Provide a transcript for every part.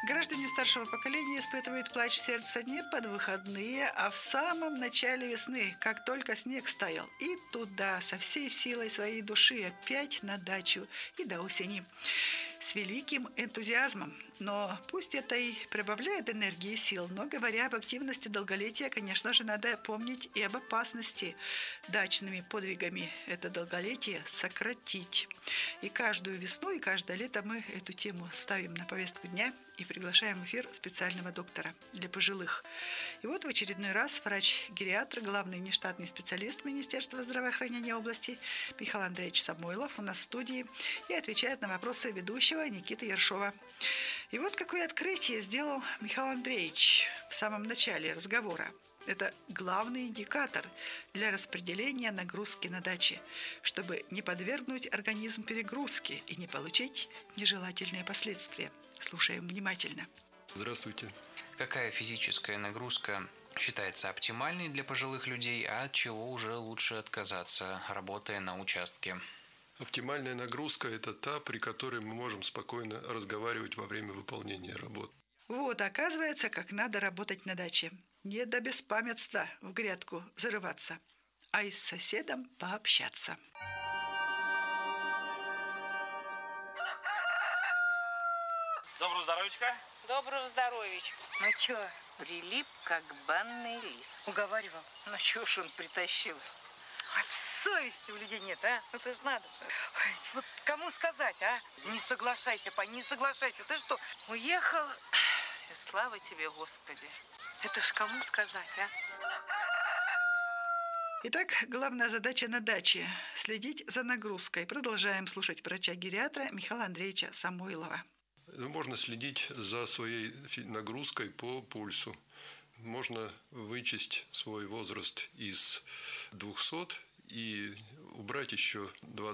Граждане старшего поколения испытывают плач сердца не под выходные, а в самом начале весны, как только снег стаял. И туда, со всей силой своей души, опять на дачу и до осени. С великим энтузиазмом. Но пусть это и прибавляет энергии и сил, но говоря об активности долголетия, конечно же, надо помнить и об опасности дачными подвигами это долголетие сократить. И каждую весну, и каждое лето мы эту тему ставим на повестку дня и приглашаем в эфир специального доктора для пожилых. И вот в очередной раз врач-гериатр, главный внештатный специалист Министерства здравоохранения области Михаил Андреевич Самойлов у нас в студии и отвечает на вопросы ведущего Никиты Ершова. И вот какое открытие сделал Михаил Андреевич в самом начале разговора. Это главный индикатор для распределения нагрузки на даче, чтобы не подвергнуть организм перегрузке и не получить нежелательные последствия. Слушаем внимательно. Здравствуйте. Какая физическая нагрузка считается оптимальной для пожилых людей, а от чего уже лучше отказаться, работая на участке? Оптимальная нагрузка – это та, при которой мы можем спокойно разговаривать во время выполнения работ. Вот, оказывается, как надо работать на даче. Не до беспамятства в грядку зарываться, а и с соседом пообщаться. Доброго здоровичка. Доброго здоровичка. Ну чё, прилип, как банный лист. Уговаривал. Ну чё ж он притащился? От совести у людей нет, а? Ну ты ж надо. Ой, вот кому сказать, а? Не соглашайся, Пань, не соглашайся. Ты что, Уехал, и слава тебе, Господи. это ж кому сказать, а? Итак, главная задача на даче – следить за нагрузкой. Продолжаем слушать врача-гериатра Михаила Андреевича Самойлова. Можно следить за своей нагрузкой по пульсу. Можно вычесть свой возраст из 200 и убрать еще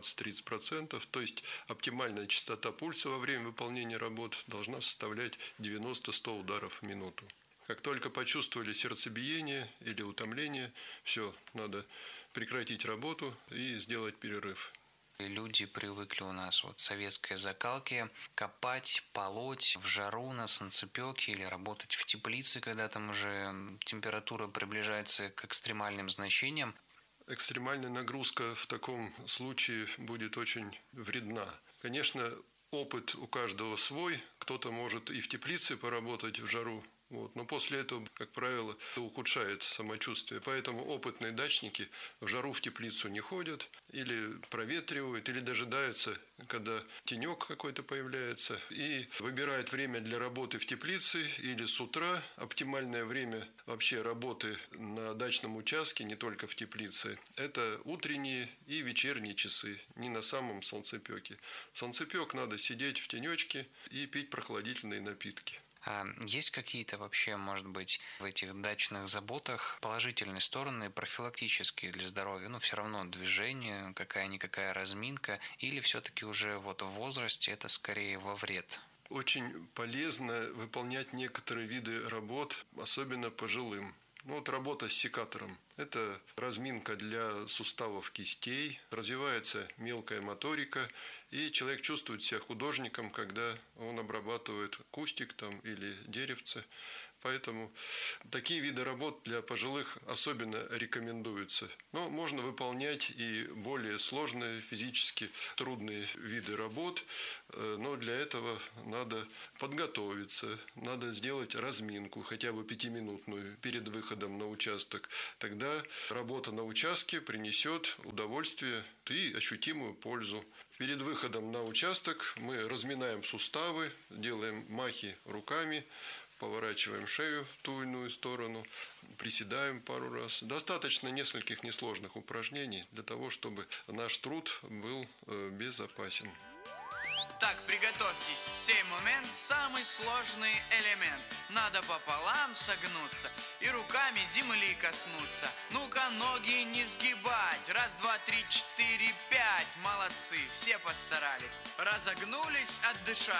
20-30%. То есть оптимальная частота пульса во время выполнения работ должна составлять 90-100 ударов в минуту. Как только почувствовали сердцебиение или утомление, все, надо прекратить работу и сделать перерыв. Люди привыкли у нас в советской закалке копать, полоть в жару на солнцепёке или работать в теплице, когда там уже температура приближается к экстремальным значениям. Экстремальная нагрузка в таком случае будет очень вредна. Конечно, опыт у каждого свой. Кто-то может и в теплице поработать в жару. Но после этого, как правило, ухудшает самочувствие. Поэтому опытные дачники в жару в теплицу не ходят, или проветривают, или дожидаются, когда тенек какой-то появляется, и выбирают время для работы в теплице или с утра. Оптимальное время вообще работы на дачном участке, не только в теплице, это утренние и вечерние часы, не на самом солнцепёке. В солнцепёк надо сидеть в тенечке и пить прохладительные напитки. А есть какие-то вообще, может быть, в этих дачных заботах положительные стороны, профилактические для здоровья? Все равно движение, какая-никакая разминка, или все-таки уже в возрасте это скорее во вред? Очень полезно выполнять некоторые виды работ, особенно пожилым. Работа с секатором. Это разминка для суставов кистей, развивается мелкая моторика, и человек чувствует себя художником, когда он обрабатывает кустик или деревце. Поэтому такие виды работ для пожилых особенно рекомендуются. Но можно выполнять и более сложные, физически трудные виды работ, но для этого надо подготовиться, надо сделать разминку, хотя бы 5-минутную, перед выходом на участок. Тогда работа на участке принесет удовольствие и ощутимую пользу. Перед выходом на участок мы разминаем суставы, делаем махи руками, поворачиваем шею в ту или иную сторону, приседаем пару раз. Достаточно нескольких несложных упражнений для того, чтобы наш труд был безопасен. Так, приготовьтесь, в сей момент самый сложный элемент. Надо пополам согнуться и руками земли коснуться. Ну-ка, ноги не сгибать. 1, 2, 3, 4, 5. Молодцы, все постарались. Разогнулись, отдышались.